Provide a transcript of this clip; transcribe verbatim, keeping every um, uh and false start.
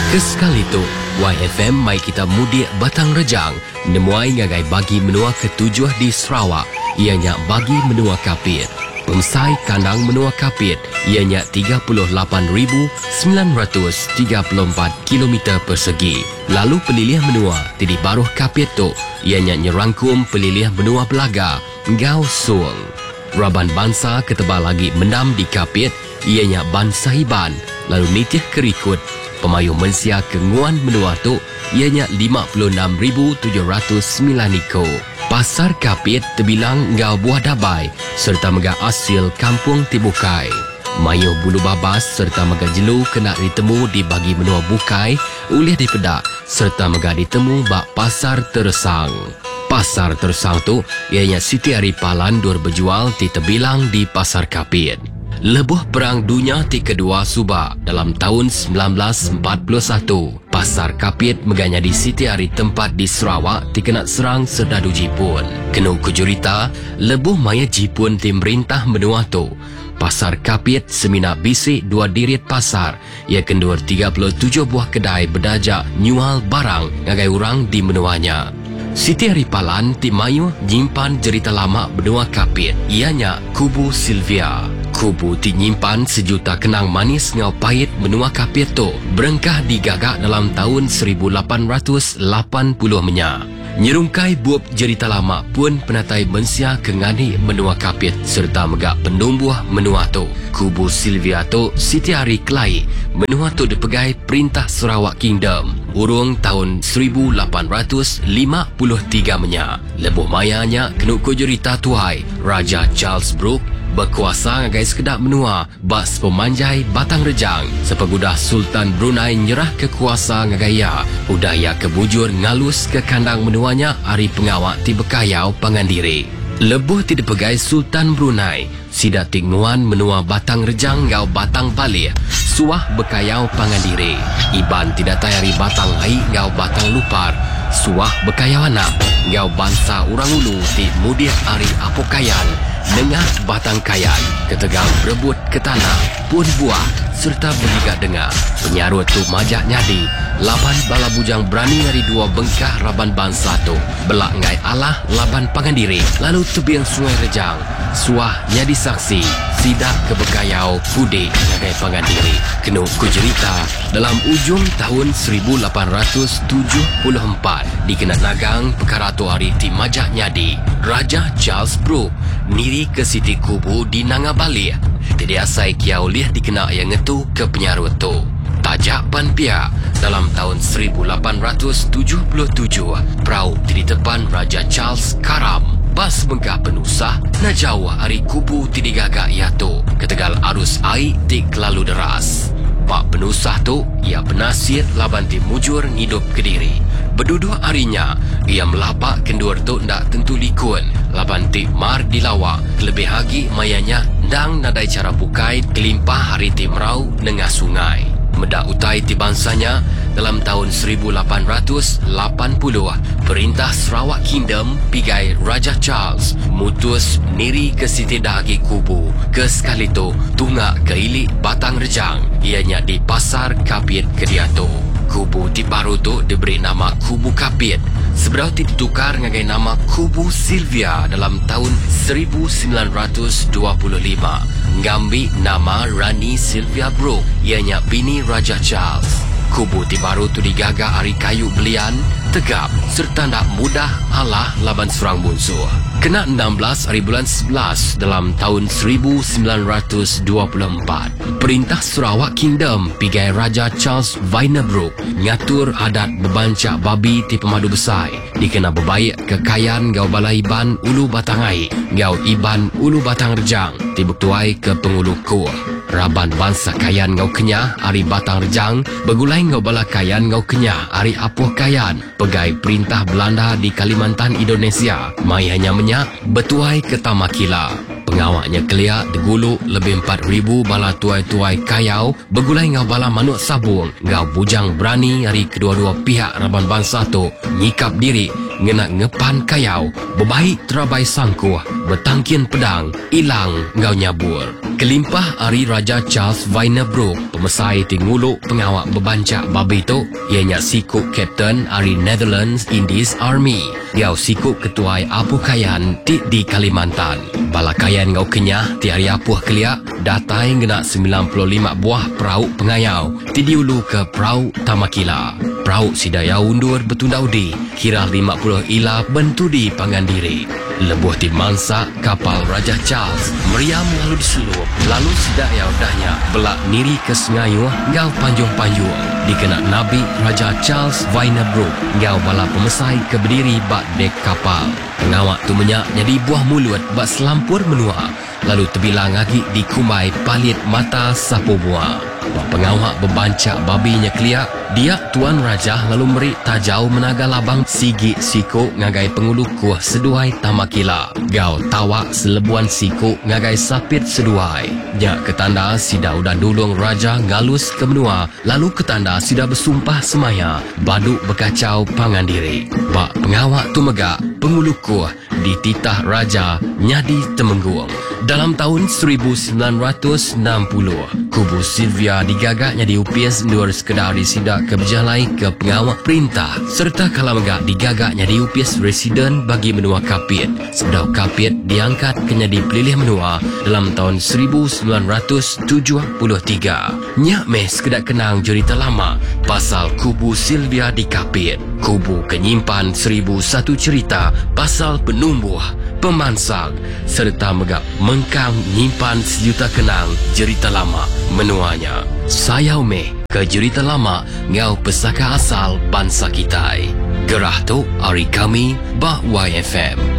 Kesekali tu, Y F M mai kita mudik Batang Rejang, nemuai ngagai bagi menua ketujuh di Sarawak, ianya bagi menua kapit. Pemsai kandang menua kapit, ianya tiga puluh lapan ribu sembilan ratus tiga puluh empat kilometer persegi. Lalu pelilih menua tidi baruh kapit tu, ianya nyerangkum pelilih menua Belaga, Ngau Suang. Raban bangsa ketebal lagi mendam di kapit, ianya Ban Sahiban, lalu nitih kerikut. Pemayu mensia kenguan menua tu, ianya lima puluh enam ribu tujuh ratus sembilan iko. Pasar kapit terbilang ngau buah dabai serta mega asil kampung Tibukai. Mayu bulu babas serta mega jelu kena ditemu di bagi menua Bukai, ulih di Pedak serta mega ditemu bak pasar Tersang. Pasar Tersang tu ianya Siti Aripalan dur berjual di terbilang di pasar kapit. Lebuh Perang Dunia ti kedua subak dalam tahun sembilan belas empat puluh satu. Pasar kapit meganya di Siti Ari tempat di Sarawak ti kena serang serdadu Jepun. Kena kujurita, lebuh maya Jepun ti merintah menua tu. Pasar kapit semina bisik dua dirit pasar. Ia kendur tiga puluh tujuh buah kedai berdajak nyual barang ngagai orang di menuanya. Siti Aripalan ti mayu nyimpan cerita lama benua kapit, ianya Kubu Sylvia. Kubu ti nyimpan sejuta kenang manis ngau pahit benua kapit tu, berengkah digagak dalam tahun seribu lapan ratus lapan puluh menya. Nyerungkai buap cerita lama pun penatai mensia kengani menua kapit serta megak penumbuh menua tu. Kubu Sylvia tu Siti Ari Kelai, menua tu dipegai Perintah Sarawak Kingdom urung tahun seribu lapan ratus lima puluh tiga menya. Lebuh mayanya kenuk kujurita tuhai Raja Charles Brooke berkuasa ngagai sekedap menua bas pemanjai Batang Rejang sepegudah Sultan Brunei nyerah kekuasa ngagaya udaya kebujur ngalus ke kandang menuanya hari pengawak ti bekayau pangandiri. Lebuh ti dipegai Sultan Brunei sida tinguan menua Batang Rejang ngau Batang Balih suah bekayau pangandiri. Iban tidak tayari Batang Hai ngau Batang Lupar suah bekayau anak ngau bangsa urang ulu ti mudir ari apokayan nengah Batang Kayan ketegang berebut ke tanah pun buah serta bergigat dengar penyarut tu majak nyadi laban bala bujang berani dari dua bengkah raban bangsa tu belak ngai Allah laban pangandiri lalu tebiang Sungai Rejang suah nyadi saksi sidak kebekayau pudik ngagai pangandiri. Kenu kujerita dalam ujung tahun seribu lapan ratus tujuh puluh empat dikena nagang perkara tu hari ti majak nyadi Raja Charles Brooke niri ke Siti Kubu di Nangabalih. Tidak asai kiau liah dikena yang ngetu ke penyarut tu. Tajak ban pihak dalam tahun seribu lapan ratus tujuh puluh tujuh perahu di depan Raja Charles karam. Bas mengkah penusah na jauh hari Kubu tidak gagak ia tu. Ketegal arus air tik lalu deras. Pak penusah tu ia penasir laban ti mujur ngidup Kediri. Berduduk harinya ia melapak kendur tu ndak tentu likun laban ti mar dilawak lebih hagi mayanya ndang nadai cara bukai kelimpah hari ti merau nengah sungai. Medak utai ti bangsanya dalam tahun seribu lapan ratus lapan puluh Perintah Sarawak Kingdom pigai Raja Charles mutus niri ke Siti Dahagi Kubu ke sekali tu tunggak ke ilik Batang Rejang ianya di Pasar Kapit Kediatu. Kubu ti baru tu diberi nama Kubu Kapit seberau ti ditukar ngagai nama Kubu Sylvia dalam tahun seribu sembilan ratus dua puluh lima ngambil nama Rani Sylvia Brooke ianya bini Raja Charles. Kubu ti baru tu digagak hari kayu belian tegap serta tak mudah alah laban serang musuh. Kena enam belas hari bulan sebelas dalam tahun seribu sembilan ratus dua puluh empat Perintah Sarawak Kingdom pigai Raja Charles Vaina Brooke ngatur adat bebancak babi ti pemadu besai dikena berbaik kekayaan gau balai Iban Ulu Batangai gau Iban Ulu Batang Rejang tibuk tuai ke pengulu kuah. Raban bangsa kayan ngau kenyah hari Batang Rejang begulai ngau bala kayan ngau kenyah hari apuh kayan pegai Perintah Belanda di Kalimantan Indonesia mai hanya menyak betuai ke Tamakila. Pengawaknya kelia degulu lebih empat ribu bala tuai-tuai kayau begulai ngau bala manuk sabung ngau bujang berani hari kedua-dua pihak raban bangsa tu nyikap diri ngena ngepan kayau bebaik terabai sangkuh bertangkin pedang ilang ngau nyabur. Kelimpah Ari Raja Charles Wynebroek, pemesai tinguluk pengawak bebancak babi tu, ianya sikuk Kapten Ari Netherlands Indies Army. Gau sikuk ketuai Apu Kayan ti di Kalimantan. Balakayan ngau kenyah ti hari apuh keliak, datai ngena sembilan puluh lima buah perahu pengayau ti diulu ke perahu Tamakila. Perahu sidaya undur betundaudi, kira lima puluh ila bentudi Pangandiri. Lebuh ti mangsa kapal Raja Charles meriam lalu diselup, lalu sidaya udahnya belak niri ke Sengayuh ngau panjung-panjung. Dikena Nabi Raja Charles Wynebroek ngau bala pemesai ke berdiri bak dek kapal. Pengawak tu menyak jadi buah mulut bak selampur menua, lalu terbilang lagi di kumai palit mata sapu buah. Bak pengawak bebancak babinya keliak, dia Tuan Raja lalu meri tajau menaga labang sigi sikuk ngagai pengulu kuah seduai Tamakila. Gau tawak selebuan sikuk ngagai sapit seduai. Nyak ketanda sida udah dulung Raja ngalus ke menua, lalu ketanda sida bersumpah semaya baduk berkacau Pangandiri. Bak pengawak tu megak pengulu kuah di titah Raja nyadi temenggung. Dalam tahun seribu sembilan ratus enam puluh, kubu Sylvia digagaknya diupis nur sekedar disidak ke berjalai ke pengawak perintah, serta kalamegak digagaknya diupis residen bagi menua Kapit. Sebedau Kapit diangkat kenya dipilih menua dalam tahun seribu sembilan ratus tujuh puluh tiga. Nyak meh sekedar kenang cerita lama pasal kubu Sylvia di Kapit. Kubu kenyimpan seribu satu cerita pasal penumbuh, pemansang, serta megap mengkang nyimpan sejuta kenang cerita lama menuanya. Sayau meh ke cerita lama ngau pesaka asal bangsa kita. Gerah tu hari kami bah Y F M.